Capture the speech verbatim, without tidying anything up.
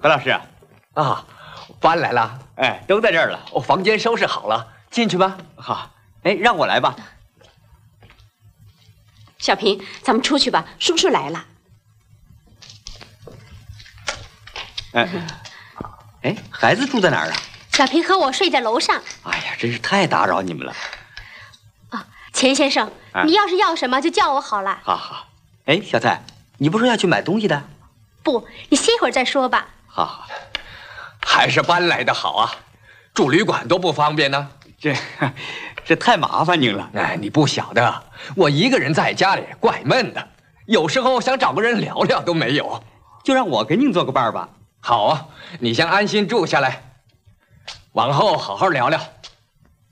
何老师啊，搬来了， 哎，都在这儿了。 我房间收拾好了，进去吧。 好，哎，让我来吧。 小平，咱们出去吧，叔叔来了。 哎，哎，孩子住在哪儿啊？ 小平和我睡在楼上。 哎呀，真是太打扰你们了。 啊，钱先生， 啊、 你要是要什么就叫我好了。 好好。哎，小蔡，你不是要去买东西的？ 不，你歇会儿再说吧。 好好。 还是搬来的好啊，住旅馆多不方便呢。 这，这太麻烦您了。 哎，你不晓得，我一个人在家里怪闷的，有时候想找个人聊聊都没有。 就让我给您做个伴儿吧。 好啊，你先安心住下来，往后好好聊聊。